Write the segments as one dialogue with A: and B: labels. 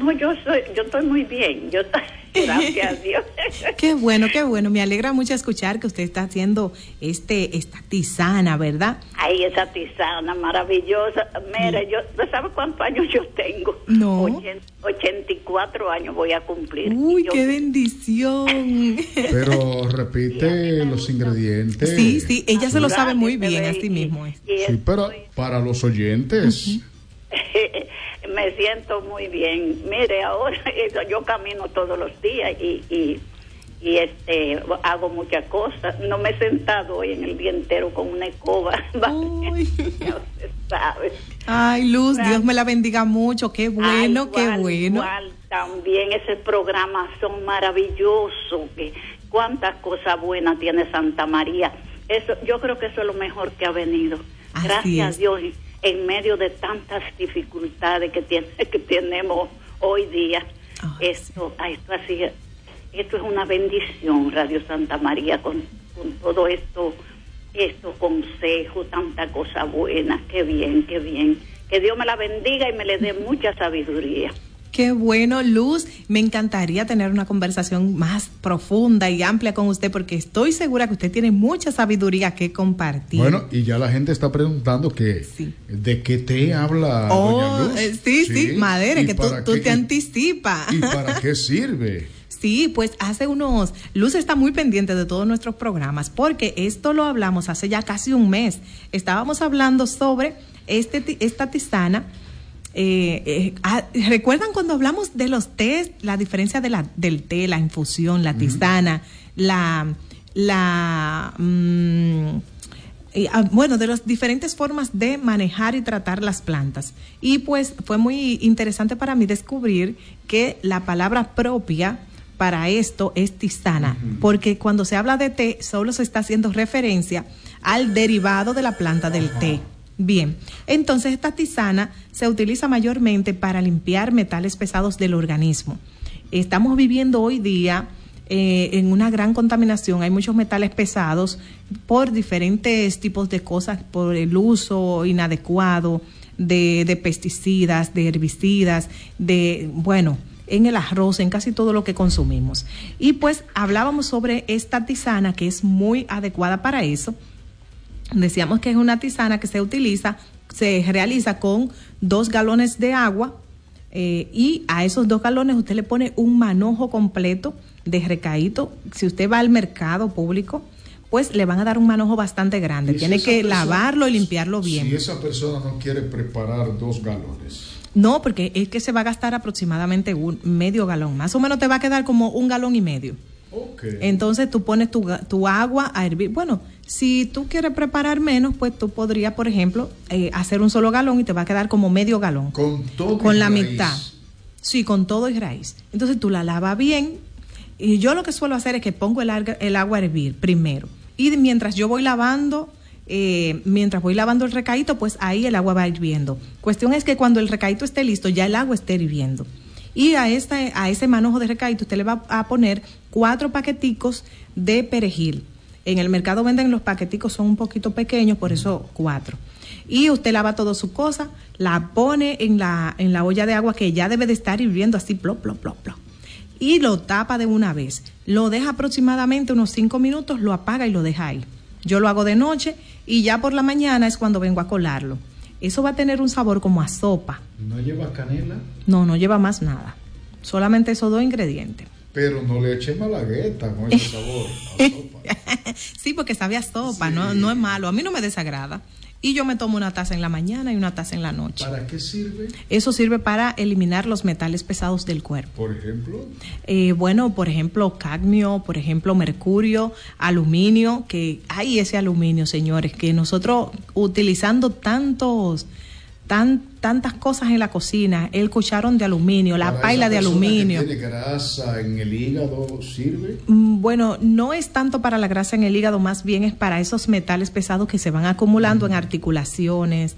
A: No, yo estoy muy bien, gracias a Dios.
B: Qué bueno, me alegra mucho escuchar que usted está haciendo esta tisana, ¿verdad?
A: Ay, esa tisana maravillosa. Mira, ¿tú sabes cuántos años yo tengo?
B: No.
A: 84 años voy a cumplir.
B: Uy, qué bendición.
C: Pero repite los ingredientes.
B: Sí, ella se lo sabe muy bien, así mismo es.
C: Sí, pero para los oyentes.
A: Me siento muy bien. Mire, ahora yo camino todos los días y hago muchas cosas. No me he sentado hoy en el día entero con una escoba.
B: Uy.
A: Ya usted sabe.
B: Ay, Luz, Dios me la bendiga mucho. Qué bueno, qué bueno.
A: Igual, también ese programa son maravillosos. Cuántas cosas buenas tiene Santa María. Eso, yo creo que eso es lo mejor que ha venido.
B: Así
A: Gracias
B: es.
A: a Dios, en medio de tantas dificultades que tenemos hoy día. Esto es una bendición, Radio Santa María, con todo estos consejos, tanta cosa buena. Qué bien. Que Dios me la bendiga y me le dé mucha sabiduría.
B: Qué bueno, Luz. Me encantaría tener una conversación más profunda y amplia con usted porque estoy segura que usted tiene mucha sabiduría que compartir.
C: Bueno, y ya la gente está preguntando de qué té habla doña Luz.
B: Sí, Madere, que tú te anticipas.
C: ¿Y para qué sirve?
B: Sí, pues Luz está muy pendiente de todos nuestros programas porque esto lo hablamos hace ya casi un mes. Estábamos hablando sobre esta tisana. ¿Recuerdan cuando hablamos de los tés, la diferencia del té, la infusión, la tisana, bueno, de las diferentes formas de manejar y tratar las plantas? Y pues fue muy interesante para mí descubrir que la palabra propia para esto es tisana, porque cuando se habla de té solo se está haciendo referencia al derivado de la planta del té. Bien, entonces esta tisana se utiliza mayormente para limpiar metales pesados del organismo. Estamos viviendo hoy día en una gran contaminación, hay muchos metales pesados por diferentes tipos de cosas, por el uso inadecuado de pesticidas, de herbicidas, en el arroz, en casi todo lo que consumimos. Y pues hablábamos sobre esta tisana que es muy adecuada para eso. Decíamos que es una tisana que se realiza con 2 galones de agua y a esos 2 galones usted le pone un manojo completo de recaíto. Si usted va al mercado público, pues le van a dar un manojo bastante grande. Tiene que lavarlo y limpiarlo bien.
C: Si esa persona no quiere preparar 2 galones.
B: No, porque es que se va a gastar aproximadamente medio galón. Más o menos te va a quedar como 1,5 galones.
C: Okay.
B: Entonces tú pones tu agua a hervir. Bueno, si tú quieres preparar menos, pues tú podrías, por ejemplo, hacer un solo galón y te va a quedar como medio galón.
C: Con todo
B: con
C: y
B: la
C: raíz.
B: mitad. Sí, con todo y raíz. Entonces tú la lavas bien. Y yo lo que suelo hacer es que pongo el agua a hervir primero. Y mientras yo voy lavando el recaíto, pues ahí el agua va hirviendo. Cuestión es que cuando el recaíto esté listo, ya el agua esté hirviendo. Y a ese manojo de recaíto usted le va a poner 4 paqueticos de perejil. En el mercado venden los paqueticos, son un poquito pequeños, por eso 4. Y usted lava toda su cosa, la pone en la olla de agua que ya debe de estar hirviendo así, plop, plop, plop, plop. Y lo tapa de una vez. Lo deja aproximadamente unos 5 minutos, lo apaga y lo deja ahí. Yo lo hago de noche y ya por la mañana es cuando vengo a colarlo. Eso va a tener un sabor como a sopa.
C: ¿No lleva canela?
B: No lleva más nada. Solamente esos 2 ingredientes.
C: Pero no le eche malagueta con ese sabor a sopa.
B: Sí, porque sabe a sopa,
C: Sí.
B: no es malo. A mí no me desagrada. Y yo me tomo una taza en la mañana y una taza en la noche.
C: ¿Para qué sirve?
B: Eso sirve para eliminar los metales pesados del cuerpo.
C: Por ejemplo.
B: Por ejemplo, cadmio, por ejemplo, mercurio, aluminio, que hay ese aluminio, señores, que nosotros utilizando tantas cosas en la cocina, el cucharón de aluminio, la paila de aluminio.
C: ¿Que tiene grasa en el hígado sirve?
B: Bueno, no es tanto para la grasa en el hígado, más bien es para esos metales pesados que se van acumulando en articulaciones,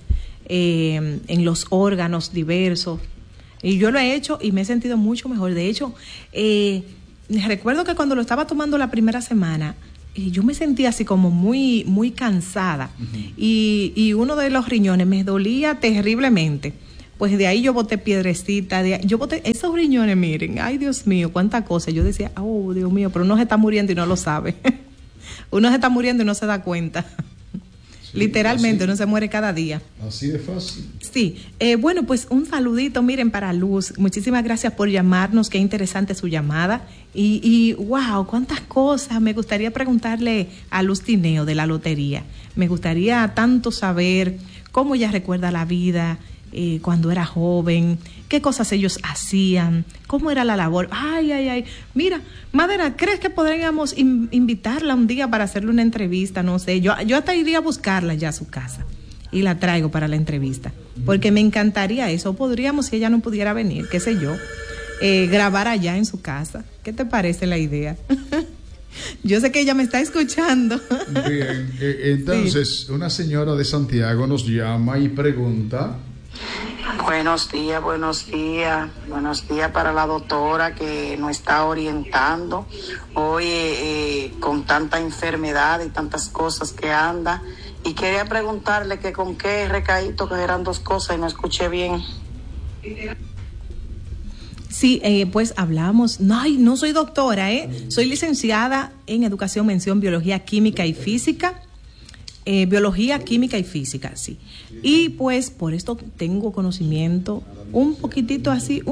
B: en los órganos diversos. Y yo lo he hecho y me he sentido mucho mejor. De hecho, recuerdo que cuando lo estaba tomando la primera semana, yo me sentía así como muy, muy cansada. Y uno de los riñones me dolía terriblemente. Pues de ahí yo boté piedrecita, yo boté esos riñones, miren, ay Dios mío, cuánta cosa. Yo decía, oh Dios mío, pero uno se está muriendo y no lo sabe. Uno se está muriendo y no se da cuenta. Sí, literalmente, uno se muere cada día.
C: Así de fácil.
B: Sí, bueno, pues un saludito, miren, para Luz. Muchísimas gracias por llamarnos, qué interesante su llamada. Y wow, cuántas cosas. Me gustaría preguntarle a Luz Tineo de la lotería. Me gustaría tanto saber cómo ella recuerda la vida cuando era joven, qué cosas ellos hacían, cómo era la labor. Ay. Mira, Madera, ¿crees que podríamos invitarla un día para hacerle una entrevista? No sé, yo hasta iría a buscarla ya a su casa y la traigo para la entrevista, porque me encantaría eso. Podríamos, si ella no pudiera venir, qué sé yo, grabar allá en su casa. ¿Qué te parece la idea? Yo sé que ella me está escuchando.
C: Bien, entonces, sí. Una señora de Santiago nos llama y pregunta.
D: Buenos días para la doctora que nos está orientando hoy con tanta enfermedad y tantas cosas que anda, y quería preguntarle que con qué recaíto, que eran 2 cosas y no escuché bien.
B: Sí, pues hablamos, no soy doctora, soy licenciada en Educación, Mención, Biología, Química y Física. Biología, Química y Física, sí. Y pues por esto tengo conocimiento un poquitito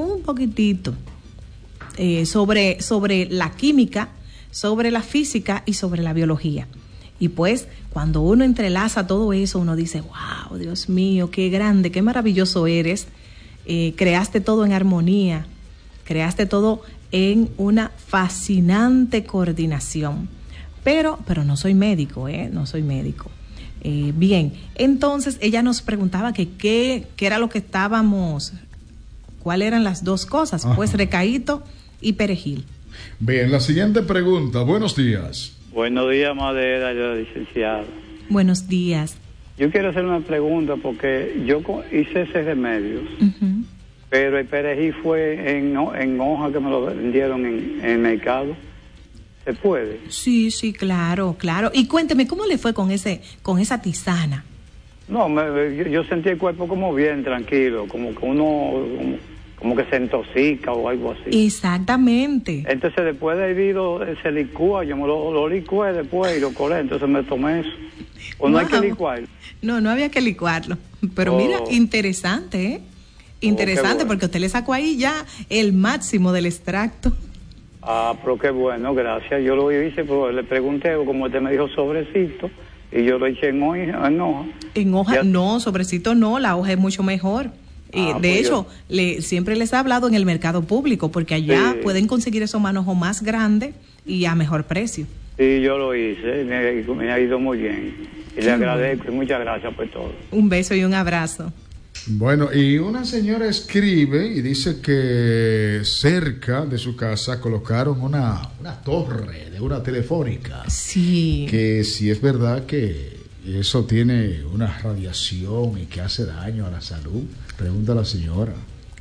B: sobre la química, sobre la física y sobre la biología. Y pues cuando uno entrelaza todo eso, uno dice, wow, Dios mío, qué grande, qué maravilloso eres. Creaste todo en armonía, creaste todo en una fascinante coordinación. Pero no soy médico, no soy médico. Bien, entonces ella nos preguntaba que qué era lo que cuáles eran las 2 cosas. Ajá. Pues recaíto y perejil.
C: Bien, la siguiente pregunta. Buenos días.
E: Buenos días, Madera, yo licenciado.
B: Buenos días.
E: Yo quiero hacer una pregunta porque yo hice ese remedio, pero el perejil fue en hoja que me lo vendieron en el mercado. ¿Se puede?
B: Sí, claro. Y cuénteme, ¿cómo le fue con esa tisana?
E: No, yo sentí el cuerpo como bien tranquilo, como que uno como que se intoxica o algo así.
B: Exactamente.
E: Entonces después de hervido se licúa, yo me lo licué después y lo colé, entonces me tomé eso. ¿O no hay que licuarlo?
B: No había que licuarlo. Pero mira, interesante, Interesante, bueno. Porque usted le sacó ahí ya el máximo del extracto.
E: Pero qué bueno, gracias. Yo lo hice, pero le pregunté, como usted me dijo, sobrecito, y yo lo eché en hoja.
B: En hoja, ya. No, sobrecito no, la hoja es mucho mejor. De hecho, siempre les he hablado en el mercado público, porque allá pueden conseguir esos manojos más grandes y a mejor precio.
E: Sí, yo lo hice, me ha ido muy bien. Y le agradezco y muchas gracias por todo.
B: Un beso y un abrazo.
C: Bueno, y una señora escribe y dice que cerca de su casa colocaron una torre de una telefónica.
B: Sí.
C: Que si es verdad que eso tiene una radiación y que hace daño a la salud, pregunta la señora.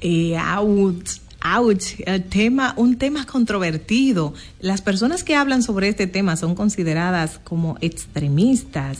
C: Un tema controvertido. Las personas que hablan sobre este tema son consideradas como extremistas.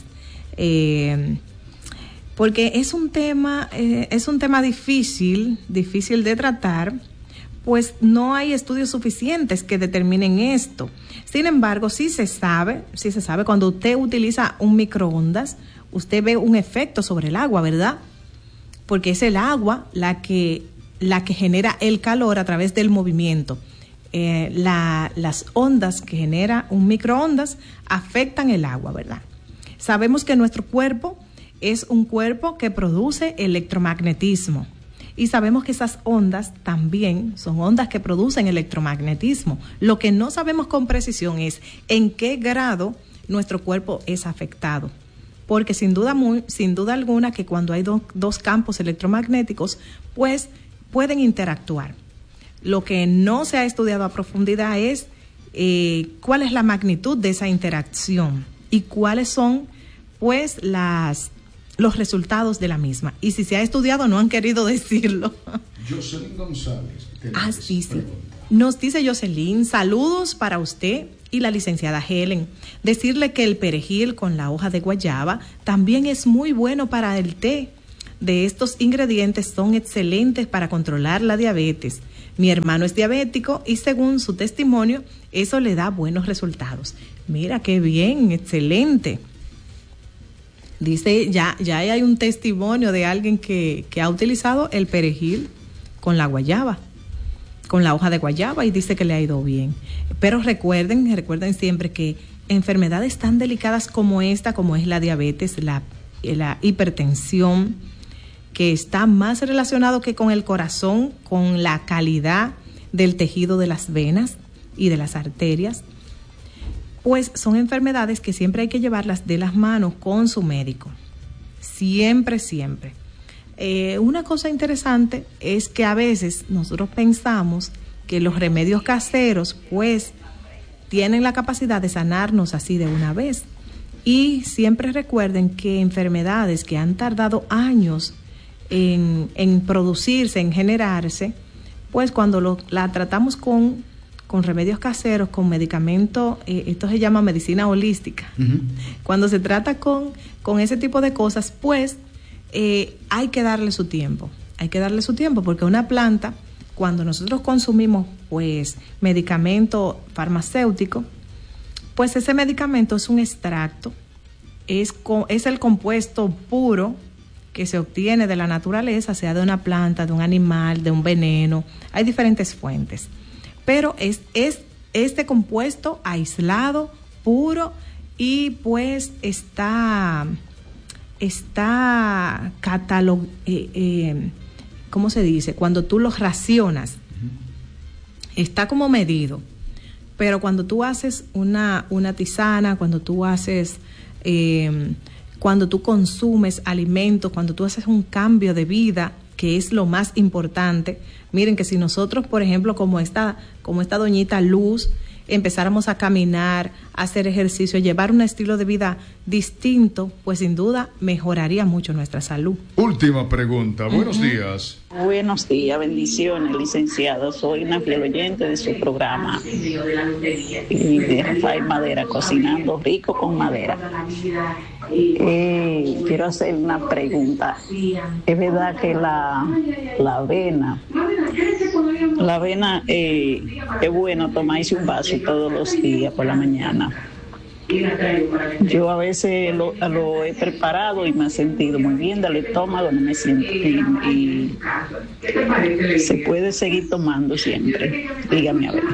C: Porque es un tema difícil de tratar, pues no hay estudios suficientes que determinen esto. Sin embargo, sí se sabe cuando usted utiliza un microondas, usted ve un efecto sobre el agua, ¿verdad? Porque es el agua la que genera el calor a través del movimiento. Las ondas que genera un microondas afectan el agua, ¿verdad? Sabemos que nuestro cuerpo es un cuerpo que produce electromagnetismo. Y sabemos que esas ondas también son ondas que producen electromagnetismo. Lo que no sabemos con precisión es en qué grado nuestro cuerpo es afectado. Porque sin duda alguna que cuando hay dos campos electromagnéticos, pues pueden interactuar. Lo que no se ha estudiado a profundidad es cuál es la magnitud de esa interacción y cuáles son, pues, los resultados de la misma. Y si se ha estudiado, no han querido decirlo. Jocelyn González.
B: Sí. Nos dice Jocelyn, saludos para usted y la licenciada Helen. Decirle que el perejil con la hoja de guayaba también es muy bueno para el té. de estos ingredientes son excelentes para controlar la diabetes. Mi hermano es diabético y según su testimonio, eso le da buenos resultados. Mira qué bien, excelente. Dice, ya hay un testimonio de alguien que ha utilizado el perejil con la guayaba, con la hoja de guayaba, y dice que le ha ido bien. Pero recuerden siempre que enfermedades tan delicadas como esta, como es la diabetes, la hipertensión, que está más relacionado que con el corazón, con la calidad del tejido de las venas y de las arterias, pues son enfermedades que siempre hay que llevarlas de las manos con su médico. Siempre, siempre. Una cosa interesante es que a veces nosotros pensamos que los remedios caseros, pues, tienen la capacidad de sanarnos así de una vez. Y siempre recuerden que enfermedades que han tardado años en producirse, en generarse, pues cuando la tratamos con remedios caseros, con medicamentos, esto se llama medicina holística. Uh-huh. Cuando se trata con ese tipo de cosas, pues hay que darle su tiempo. Hay que darle su tiempo porque una planta, cuando nosotros consumimos pues medicamento farmacéutico, pues ese medicamento es un extracto, es el compuesto puro que se obtiene de la naturaleza, sea de una planta, de un animal, de un veneno. Hay diferentes fuentes. Pero es este compuesto aislado, puro, y pues está catalogado, ¿cómo se dice? Cuando tú lo racionas, está como medido. Pero cuando tú haces una tisana, cuando tú consumes alimentos, cuando tú haces un cambio de vida, que es lo más importante. Miren que si nosotros, por ejemplo, como esta doñita Luz, empezáramos a caminar, a hacer ejercicio, a llevar un estilo de vida distinto, pues sin duda mejoraría mucho nuestra salud.
F: Última pregunta. Buenos días.
G: Buenos días, bendiciones, licenciado. Soy una fiel oyente de su programa y de Rafael Madera, Cocinando Rico con Madera. Quiero hacer una pregunta. ¿Es verdad que la avena es bueno tomarse un vaso todos los días por la mañana? Yo a veces lo he preparado y me he sentido muy bien del estómago, no me siento y se puede seguir tomando siempre. Dígame a ver.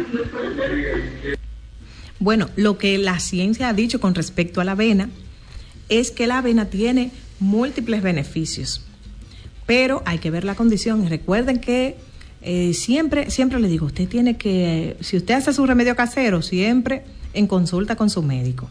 B: Bueno, lo que la ciencia ha dicho con respecto a la avena es que la avena tiene múltiples beneficios, pero hay que ver la condición. Recuerden que siempre le digo, usted tiene que, si usted hace su remedio casero, siempre en consulta con su médico,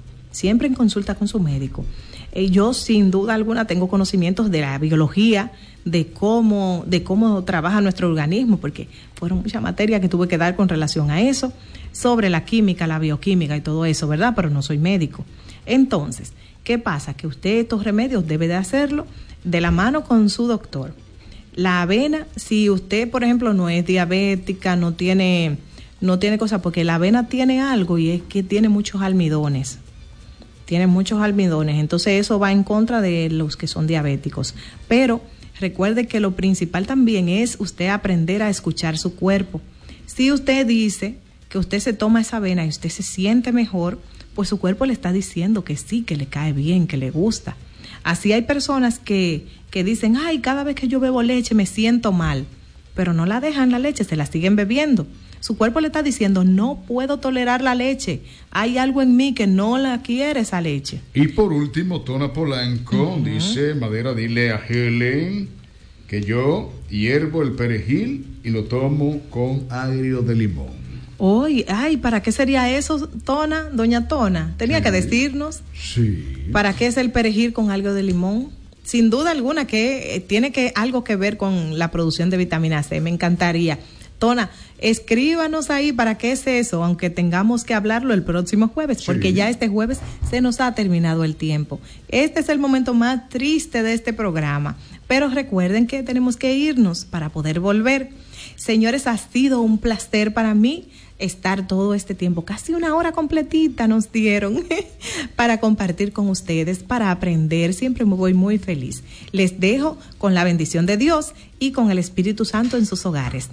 B: yo sin duda alguna tengo conocimientos de la biología, de cómo trabaja nuestro organismo, porque fueron muchas materias que tuve que dar con relación a eso, sobre la química, la bioquímica y todo eso, ¿verdad? Pero no soy médico. Entonces, ¿qué pasa? Que usted estos remedios debe de hacerlo de la mano con su doctor. La avena, si usted, por ejemplo, no es diabética, no tiene cosas, porque la avena tiene algo y es que tiene muchos almidones. Entonces eso va en contra de los que son diabéticos. Pero recuerde que lo principal también es usted aprender a escuchar su cuerpo. Si usted dice que usted se toma esa avena y usted se siente mejor, pues su cuerpo le está diciendo que sí, que le cae bien, que le gusta. Así hay personas que dicen, ay, cada vez que yo bebo leche me siento mal, pero no la dejan la leche, se la siguen bebiendo. Su cuerpo le está diciendo, no puedo tolerar la leche, hay algo en mí que no la quiere esa leche.
F: Y por último, Tona Polanco dice, Madera, dile a Helen que yo hiervo el perejil y lo tomo con agrio de limón.
B: ¿Para qué sería eso, Tona, doña Tona? Tenía que decirnos.
F: Sí.
B: ¿Para qué es el perejil con algo de limón? Sin duda alguna que tiene algo que ver con la producción de vitamina C. Me encantaría. Tona, escríbanos ahí para qué es eso, aunque tengamos que hablarlo el próximo jueves, porque ya este jueves se nos ha terminado el tiempo. Este es el momento más triste de este programa, pero recuerden que tenemos que irnos para poder volver. Señores, ha sido un placer para mí estar todo este tiempo, casi una hora completita nos dieron para compartir con ustedes, para aprender. Siempre me voy muy feliz. Les dejo con la bendición de Dios y con el Espíritu Santo en sus hogares.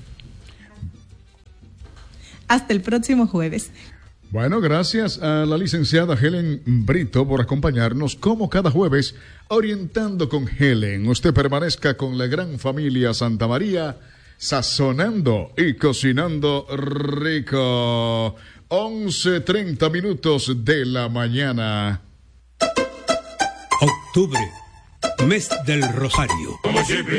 B: Hasta el próximo jueves.
F: Bueno, gracias a la licenciada Helen Brito por acompañarnos como cada jueves, orientando con Helen. Usted permanezca con la gran familia Santa María, sazonando y cocinando rico. 11:30 minutos de la mañana.
H: Octubre, mes del Rosario.